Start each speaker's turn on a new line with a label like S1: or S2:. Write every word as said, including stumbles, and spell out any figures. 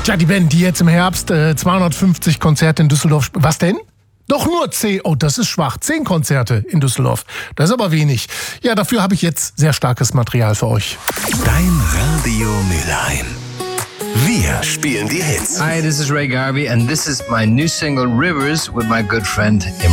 S1: Tja, die Band, die jetzt im Herbst äh, zweihundertfünfzig Konzerte in Düsseldorf sp- Was denn? Doch nur zehn. Oh, das ist schwach. Zehn Konzerte in Düsseldorf. Das ist aber wenig. Ja, dafür habe ich jetzt sehr starkes Material für euch.
S2: Dein Radio Mülheim. Wir spielen die Hits.
S3: Hi, this is Ray Garvey and this is my new single Rivers with my good friend Imran.